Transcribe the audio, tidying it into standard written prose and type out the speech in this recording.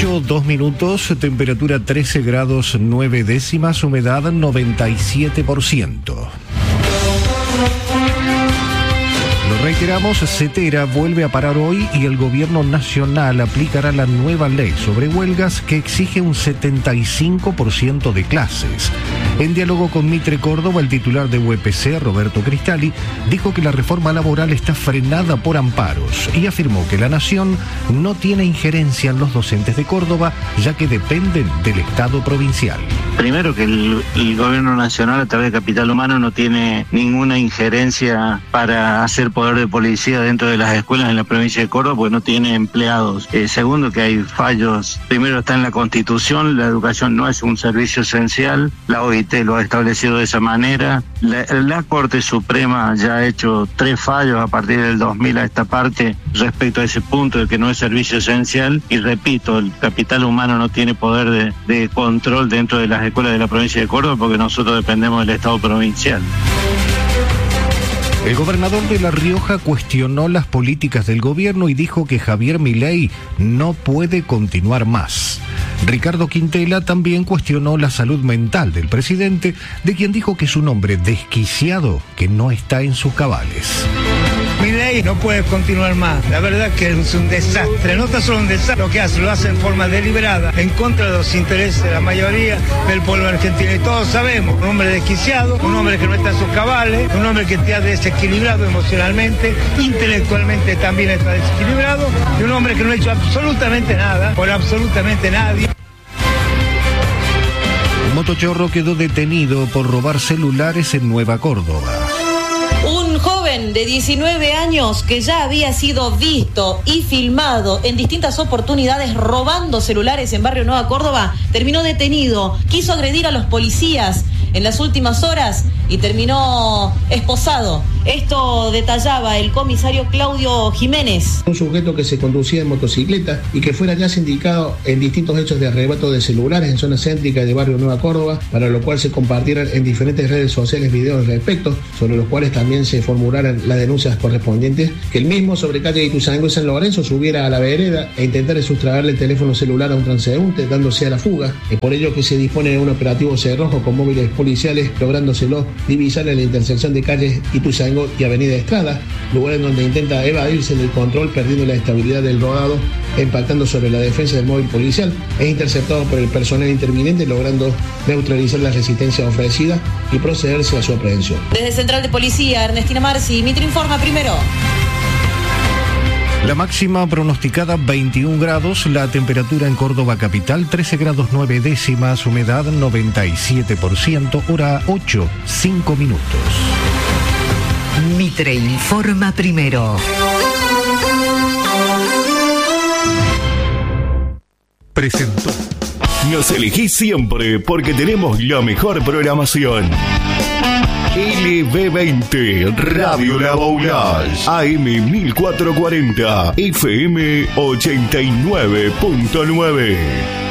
8:02, temperatura 13 grados 9 décimas, humedad 97%. Lo reiteramos, Cetera vuelve a parar hoy y el gobierno nacional aplicará la nueva ley sobre huelgas que exige un 75% de clases. En diálogo con Mitre Córdoba, el titular de UPC, Roberto Cristalli, dijo que la reforma laboral está frenada por amparos y afirmó que la Nación no tiene injerencia en los docentes de Córdoba, ya que dependen del Estado provincial. Primero que el gobierno nacional a través de Capital Humano no tiene ninguna injerencia para hacer poder de policía dentro de las escuelas en la provincia de Córdoba, porque no tiene empleados. Segundo, que hay fallos. Primero está en la Constitución, la educación no es un servicio esencial, la OIT lo ha establecido de esa manera. La Corte Suprema ya ha hecho 3 fallos a partir del 2000 a esta parte respecto a ese punto de que no es servicio esencial. Y repito, el Capital Humano no tiene poder de control dentro de las escuelas de la provincia de Córdoba, porque nosotros dependemos del Estado provincial. El gobernador de La Rioja cuestionó las políticas del gobierno y dijo que Javier Milei no puede continuar más. Ricardo Quintela también cuestionó la salud mental del presidente, de quien dijo que es un hombre desquiciado que no está en sus cabales. Milei no puede continuar más. La verdad que es un desastre. No está solo un desastre, lo que hace, lo hace en forma deliberada, en contra de los intereses de la mayoría del pueblo argentino. Y todos sabemos, un hombre desquiciado, un hombre que no está en sus cabales, un hombre que está desequilibrado emocionalmente, intelectualmente también está desequilibrado, y un hombre que no ha hecho absolutamente nada por absolutamente nadie. Un motochorro quedó detenido por robar celulares en Nueva Córdoba. Un joven de 19 años que ya había sido visto y filmado en distintas oportunidades robando celulares en Barrio Nueva Córdoba terminó detenido. Quiso agredir a los policías en las últimas horas y terminó esposado. Esto detallaba el comisario Claudio Jiménez. Un sujeto que se conducía en motocicleta y que fuera ya sindicado en distintos hechos de arrebato de celulares en zona céntrica de Barrio Nueva Córdoba, para lo cual se compartieran en diferentes redes sociales videos al respecto, sobre los cuales también se formularan las denuncias correspondientes, que el mismo sobre calle Ituzaingó y San Lorenzo subiera a la vereda e intentara sustraerle el teléfono celular a un transeúnte, dándose a la fuga. Es por ello que se dispone de un operativo cerrojo con móviles policiales, lográndoselo divisar en la intersección de calles Ituzaingó y Avenida Estrada, lugar en donde intenta evadirse del control, perdiendo la estabilidad del rodado, impactando sobre la defensa del móvil policial. Es interceptado por el personal interviniente, logrando neutralizar la resistencia ofrecida y procederse a su aprehensión. Desde Central de Policía, Ernestina Marci, Mitre Informa primero. La máxima pronosticada 21 grados, la temperatura en Córdoba capital 13 grados 9 décimas, humedad 97%, hora 8:05. Mitre Informa primero. Presentó. Nos elegís siempre porque tenemos la mejor programación. LB20 Radio La Boulage, AM 1440, FM 89.9.